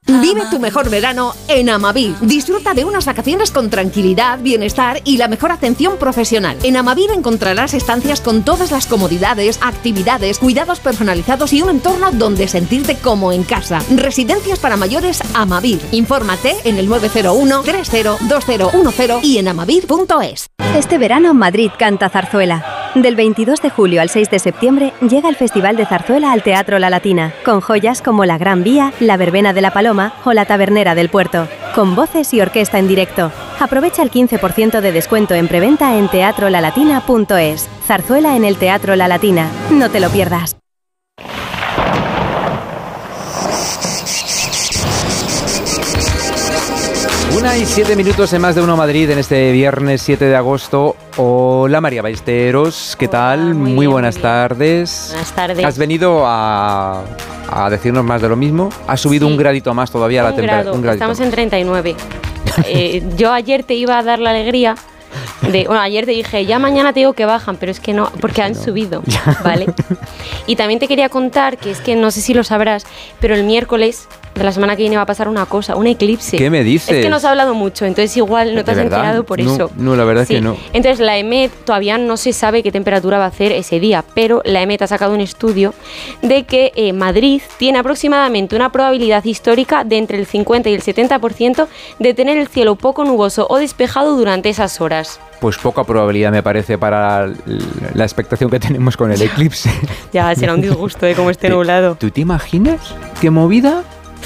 Vive tu mejor verano en Amavir. Disfruta de unas vacaciones con tranquilidad, bienestar y la mejor atención profesional. En Amavir encontrarás estancias con todas las comodidades, actividades, cuidados personalizados y un entorno donde sentirte como en casa. Residencias para mayores Amavir. Infórmate en el 901 302010 y en amavir.es. Este verano Madrid canta zarzuela. Del 22 de julio al 6 de septiembre llega el Festival de Zarzuela al Teatro La Latina, con joyas como La Gran Vía, La Verbena de la Paloma o La Tabernera del Puerto, con voces y orquesta en directo. Aprovecha el 15% de descuento en preventa en teatrolalatina.es. Zarzuela en el Teatro La Latina. No te lo pierdas. Una y 7 minutos en Más de Uno Madrid en este viernes 7 de agosto. Hola María Ballesteros, ¿qué tal? Muy buenas tardes. Buenas tardes. ¿Has venido a decirnos más de lo mismo? ¿Ha subido un gradito más todavía la temperatura? Estamos en 39. Yo ayer te iba a dar la alegría ayer te dije, ya mañana te digo que bajan, pero es que no, porque han subido, ¿vale? Y también te quería contar que es que no sé si lo sabrás, pero el miércoles de la semana que viene va a pasar una cosa, un eclipse. ¿Qué me dices? Es que no se ha hablado mucho, entonces igual no te has enterado por eso. No, la verdad es que no. Entonces la EMET todavía no se sabe qué temperatura va a hacer ese día, pero la EMET ha sacado un estudio de que Madrid tiene aproximadamente una probabilidad histórica de entre el 50 y el 70% de tener el cielo poco nuboso o despejado durante esas horas. Pues poca probabilidad me parece para la expectación que tenemos con el eclipse. Ya, será un disgusto de cómo esté nublado. ¿Tú te imaginas qué movida?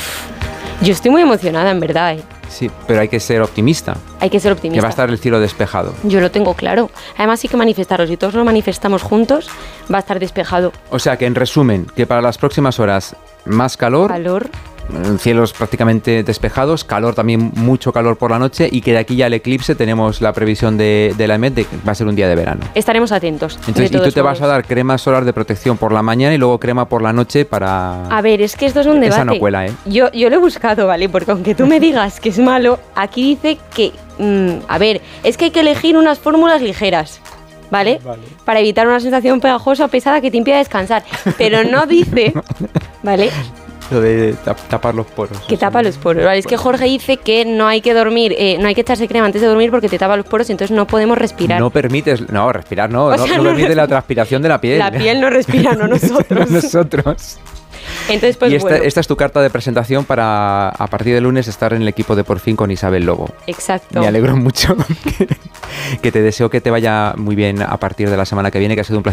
Yo estoy muy emocionada, en verdad, Sí, pero hay que ser optimista. Hay que ser optimista. Que va a estar el cielo despejado. Yo lo tengo claro. Además, sí que manifestarlo. Si todos lo manifestamos juntos, va a estar despejado. O sea que, en resumen, que para las próximas horas, más calor. Cielos prácticamente despejados, calor también, mucho calor por la noche, y que de aquí ya al eclipse tenemos la previsión de la EMET de que va a ser un día de verano. Estaremos atentos. Entonces, y tú te vas a dar crema solar de protección por la mañana y luego crema por la noche para... A ver, es que esto es un debate. Esa no cuela, ¿eh? Yo lo he buscado, ¿vale? Porque aunque tú me digas que es malo, aquí dice que... a ver, es que hay que elegir unas fórmulas ligeras. ¿Vale? Para evitar una sensación pegajosa o pesada que te impida descansar. Pero no dice... ¿Vale? Lo de tapar los poros. Que tapa los poros, ¿vale? Es que Jorge dice que no hay que dormir, no hay que echarse crema antes de dormir porque te tapa los poros y entonces no podemos respirar. No permites, no, respirar no, no permite la transpiración de la piel. La piel no respira, no nosotros. Nosotros. Entonces, pues y esta es tu carta de presentación para a partir de lunes estar en el equipo de Por Fin con Isabel Lobo. Exacto. Me alegro mucho que te deseo que te vaya muy bien a partir de la semana que viene, que ha sido un placer.